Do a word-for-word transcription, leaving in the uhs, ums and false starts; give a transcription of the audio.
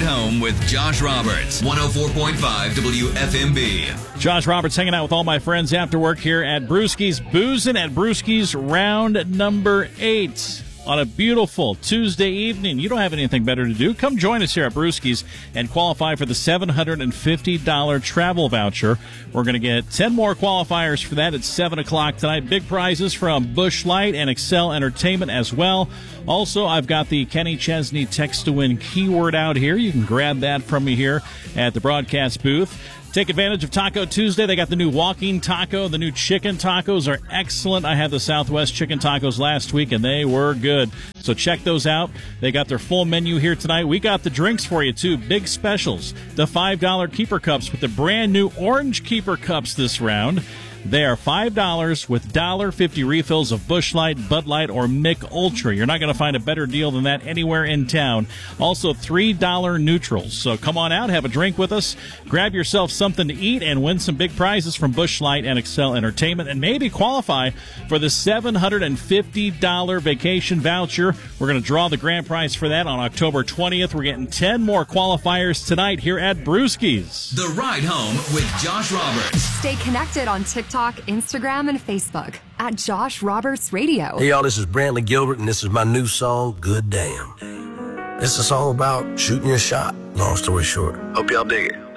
Ride Home with Josh Roberts, one oh four point five W F M B. Josh Roberts hanging out with all my friends after work here at Brewski's, boozing at Brewski's round number eight. On a beautiful Tuesday evening, you don't have anything better to do. Come join us here at Brewski's and qualify for the seven hundred fifty dollars travel voucher. We're going to get ten more qualifiers for that at seven o'clock tonight. Big prizes from Busch Light and Excel Entertainment as well. Also, I've got the Kenny Chesney Text to Win keyword out here. You can grab that from me here at the broadcast booth. Take advantage of Taco Tuesday. They got the new walking taco. The new chicken tacos are excellent. I had the Southwest chicken tacos last week, and they were good. So check those out. They got their full menu here tonight. We got the drinks for you, too. Big specials. The five dollar Keeper Cups with the brand new orange Keeper Cups this round. They are five dollars with one dollar fifty refills of Busch Light, Bud Light, or Mick Ultra. You're not going to find a better deal than that anywhere in town. Also, three dollar neutrals. So come on out, have a drink with us, grab yourself something to eat, and win some big prizes from Busch Light and Excel Entertainment, and maybe qualify for the seven hundred fifty dollars vacation voucher. We're going to draw the grand prize for that on October twentieth. We're getting ten more qualifiers tonight here at Brewski's. The Ride Home with Josh Roberts. Stay connected on TikTok, Instagram, and Facebook at Josh Roberts Radio. Hey, y'all, this is Brantley Gilbert, and this is my new song, Good Damn. It's a song about shooting your shot, long story short. Hope y'all dig it.